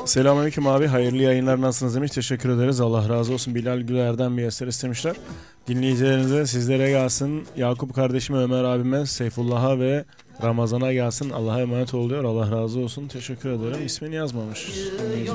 Selamünaleyküm abi. Hayırlı yayınlar, nasılsınız demiş. Teşekkür ederiz. Allah razı olsun. Bilal Güler'den bir eser istemişler. Dinleyicilerinize sizlere gelsin. Yakup kardeşime, Ömer abime, Seyfullah'a ve Ramazan'a gelsin. Allah'a emanet ol diyor. Allah razı olsun. Teşekkür ederim. İsmini yazmamış dinleyicimiz.